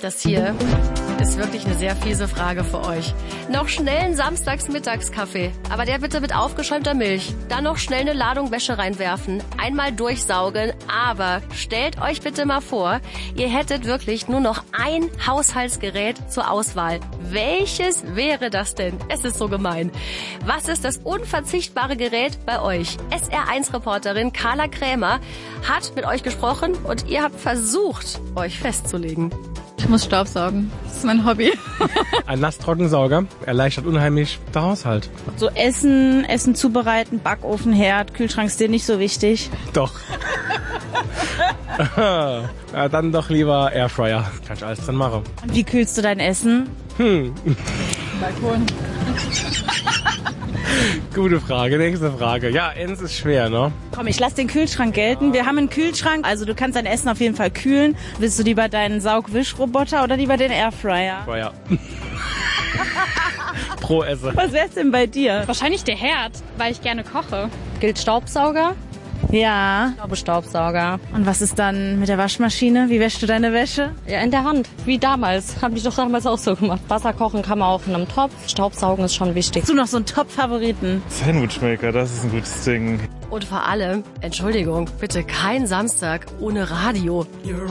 Das hier ist wirklich eine sehr fiese Frage für euch. Noch schnell einen Samstagsmittagskaffee, aber der bitte mit aufgeschäumter Milch. Dann noch schnell eine Ladung Wäsche reinwerfen, einmal durchsaugen, aber stellt euch bitte mal vor, ihr hättet wirklich nur noch ein Haushaltsgerät zur Auswahl. Welches wäre das denn? Es ist so gemein. Was ist das unverzichtbare Gerät bei euch? SR1-Reporterin Carla Krämer hat mit euch gesprochen und ihr habt versucht, euch festzulegen. Ich muss Staubsaugen. Das ist mein Hobby. Ein Nass-Trockensauger erleichtert unheimlich den Haushalt. So Essen zubereiten, Backofen, Herd, Kühlschrank ist dir nicht so wichtig. Doch. Ja, dann doch lieber Airfryer. Kann ich alles drin machen. Und wie kühlst du dein Essen? Balkon. Gute Frage, nächste Frage. Ja, eins ist schwer, ne? Komm, ich lass den Kühlschrank gelten. Wir haben einen Kühlschrank, also du kannst dein Essen auf jeden Fall kühlen. Willst du lieber deinen Saugwischroboter oder lieber den Airfryer? Feuer. Pro Esse. Was wär's denn bei dir? Wahrscheinlich der Herd, weil ich gerne koche. Gilt Staubsauger? Ja. Ich glaube Staubsauger. Und was ist dann mit der Waschmaschine? Wie wäschst du deine Wäsche? Ja, in der Hand. Wie damals. Hab ich doch damals auch so gemacht. Wasser kochen kann man auch in einem Topf. Staubsaugen ist schon wichtig. Hast du noch so einen Top-Favoriten? Sandwichmaker, das ist ein gutes Ding. Und vor allem, Entschuldigung, bitte kein Samstag ohne Radio. You're